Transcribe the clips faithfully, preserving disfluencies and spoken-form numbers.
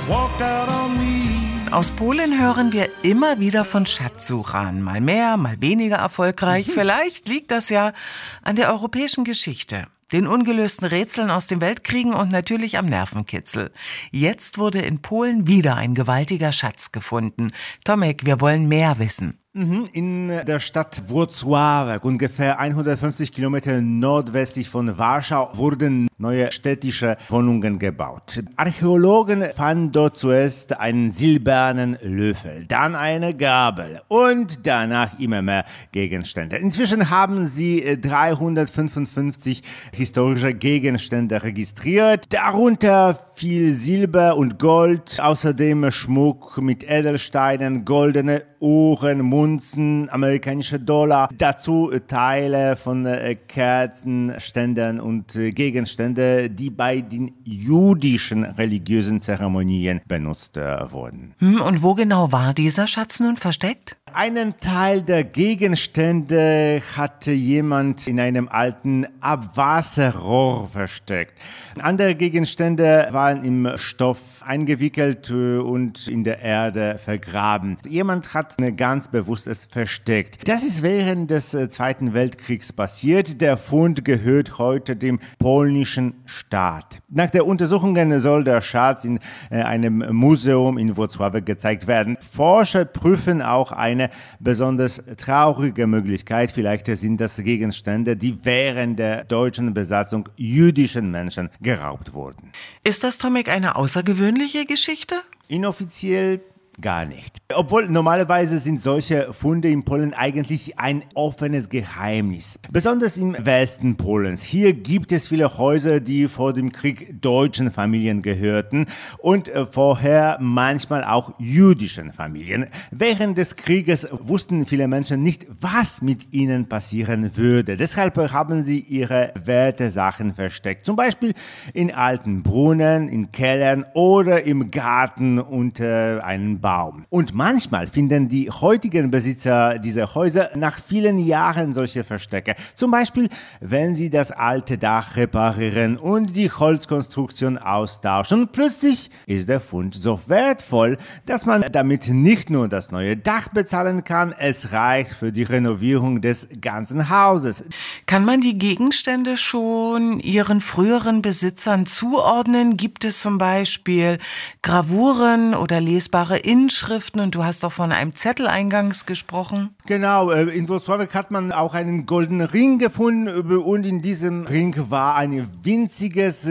walked out on me. Aus Polen hören wir immer wieder von Schatzsuchern. Mal mehr, mal weniger erfolgreich. Vielleicht liegt das ja an der europäischen Geschichte, den ungelösten Rätseln aus den Weltkriegen und natürlich am Nervenkitzel. Jetzt wurde in Polen wieder ein gewaltiger Schatz gefunden. Tomek, wir wollen mehr wissen. In der Stadt Włocławek, ungefähr hundertfünfzig Kilometer nordwestlich von Warschau, wurden neue städtische Wohnungen gebaut. Archäologen fanden dort zuerst einen silbernen Löffel, dann eine Gabel und danach immer mehr Gegenstände. Inzwischen haben sie dreihundertfünfundfünfzig historische Gegenstände registriert, darunter viel Silber und Gold, außerdem Schmuck mit Edelsteinen, goldene Uhren, Münzen, amerikanische Dollar, dazu Teile von äh, Kerzen, Ständern und äh, Gegenstände, die bei den jüdischen religiösen Zeremonien benutzt äh, wurden. Hm, und wo genau war dieser Schatz nun versteckt? Einen Teil der Gegenstände hatte jemand in einem alten Abwasserrohr versteckt. Andere Gegenstände waren im Stoff eingewickelt und in der Erde vergraben. Jemand hat ganz bewusst es versteckt. Das ist während des Zweiten Weltkriegs passiert. Der Fund gehört heute dem polnischen Staat. Nach der Untersuchungen soll der Schatz in einem Museum in Włocławek gezeigt werden. Forscher prüfen auch eine besonders traurige Möglichkeit. Vielleicht sind das Gegenstände, die während der deutschen Besatzung jüdischen Menschen geraubt wurden. Ist das, Tomek, eine außergewöhnliche Geschichte? Inoffiziell gar nicht. Obwohl normalerweise sind solche Funde in Polen eigentlich ein offenes Geheimnis. Besonders im Westen Polens. Hier gibt es viele Häuser, die vor dem Krieg deutschen Familien gehörten und vorher manchmal auch jüdischen Familien. Während des Krieges wussten viele Menschen nicht, was mit ihnen passieren würde. Deshalb haben sie ihre Wertesachen versteckt. Zum Beispiel in alten Brunnen, in Kellern oder im Garten unter einem Baum. Und manchmal finden die heutigen Besitzer dieser Häuser nach vielen Jahren solche Verstecke. Zum Beispiel, wenn sie das alte Dach reparieren und die Holzkonstruktion austauschen. Und plötzlich ist der Fund so wertvoll, dass man damit nicht nur das neue Dach bezahlen kann, es reicht für die Renovierung des ganzen Hauses. Kann man die Gegenstände schon ihren früheren Besitzern zuordnen? Gibt es zum Beispiel Gravuren oder lesbare Inschriften? Und du hast doch von einem Zettel eingangs gesprochen. Genau, in Włocławek hat man auch einen goldenen Ring gefunden und in diesem Ring war ein winziges,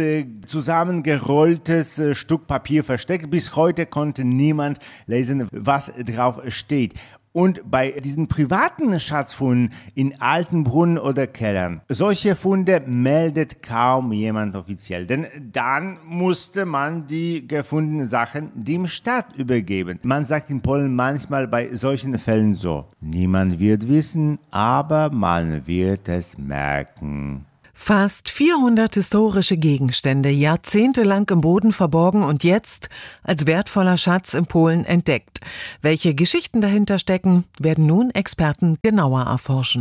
zusammengerolltes Stück Papier versteckt. Bis heute konnte niemand lesen, was drauf steht. Und bei diesen privaten Schatzfunden in alten Brunnen oder Kellern, solche Funde meldet kaum jemand offiziell. Denn dann musste man die gefundenen Sachen dem Staat übergeben. Man sagt in Polen manchmal bei solchen Fällen so: Niemand wird wissen, aber man wird es merken. Fast vierhundert historische Gegenstände, jahrzehntelang im Boden verborgen und jetzt als wertvoller Schatz in Polen entdeckt. Welche Geschichten dahinter stecken, werden nun Experten genauer erforschen.